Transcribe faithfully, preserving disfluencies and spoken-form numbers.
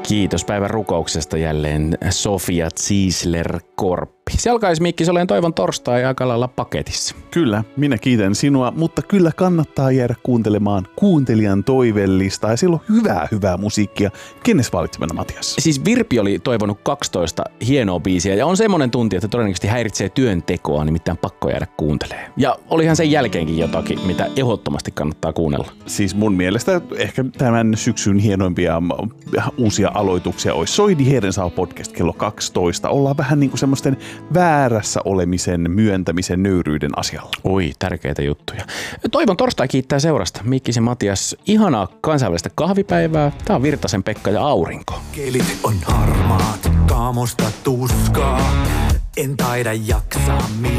Kiitos päivän rukouksesta jälleen Sofia Ziesler-Korppi. Se alkaisi Mikki, se olen toivon torstai aika lailla paketissa. Kyllä, minä kiitän sinua, mutta kyllä kannattaa jäädä kuuntelemaan kuuntelijan toivellista ja siellä on hyvää, hyvää musiikkia. Kenes valitsemana, Matias? Siis Virpi oli toivonut kaksitoista hienoa biisiä ja on semmoinen tunti, että todennäköisesti häiritsee työntekoa, nimittäin pakko jäädä kuuntelemaan. Ja olihan sen jälkeenkin jotakin, mitä ehdottomasti kannattaa kuunnella. Siis mun mielestä ehkä tämän syksyn hienoimpia uusia aloituksia olisi Soidi Heerensaa podcast kello kaksitoista. Ollaan vähän niin kuin semmoisten väärässä olemisen, myöntämisen, nöyryyden asialla. Oi, tärkeitä juttuja. Toivon torstai kiittää seurasta. Mikkisen Matias, ihanaa kansainvälistä kahvipäivää. Tää on Virtasen Pekka ja Aurinko. Kelit on harmaat, kaamosta tuskaa. En taida jaksaa